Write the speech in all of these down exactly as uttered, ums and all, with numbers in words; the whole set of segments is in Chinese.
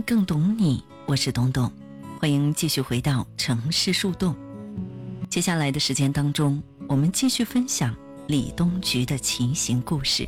更懂你，我是东东，欢迎继续回到城市树洞。接下来的时间当中，我们继续分享李东菊的骑行故事。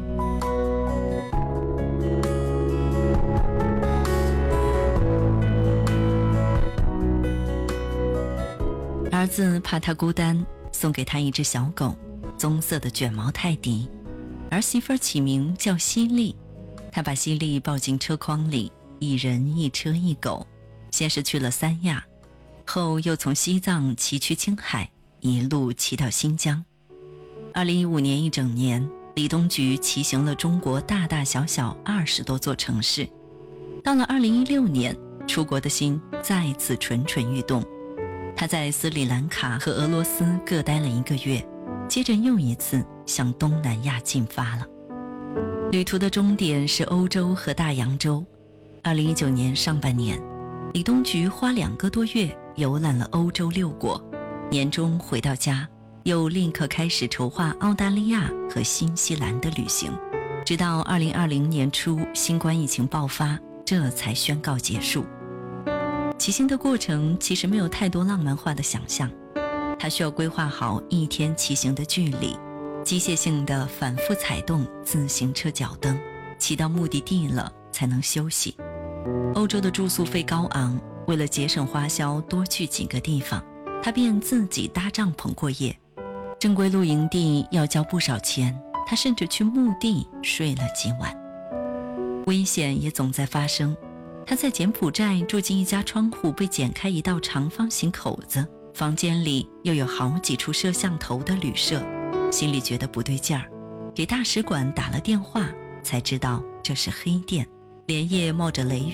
儿子怕他孤单，送给他一只小狗，棕色的卷毛泰迪，儿媳妇起名叫犀利。他把犀利抱进车筐里，一人一车一狗，先是去了三亚，后又从西藏骑去青海，一路骑到新疆。二零一五年一整年，李东菊骑行了中国大大小小二十多座城市。到了二零一六年，出国的心再次蠢蠢欲动。他在斯里兰卡和俄罗斯各待了一个月，接着又一次向东南亚进发了。旅途的终点是欧洲和大洋洲。二零一九年上半年，李东菊花两个多月游览了欧洲六国，年终回到家，又立刻开始筹划澳大利亚和新西兰的旅行，直到二零二零年初新冠疫情爆发，这才宣告结束。骑行的过程其实没有太多浪漫化的想象，它需要规划好一天骑行的距离，机械性的反复踩动自行车脚蹬，骑到目的地了才能休息。欧洲的住宿费高昂，为了节省花销多去几个地方，他便自己搭帐篷过夜。正规露营地要交不少钱，他甚至去墓地睡了几晚。危险也总在发生，他在柬埔寨住进一家窗户被剪开一道长方形口子，房间里又有好几处摄像头的旅社，心里觉得不对劲儿，给大使馆打了电话，才知道这是黑店，连夜冒着雷雨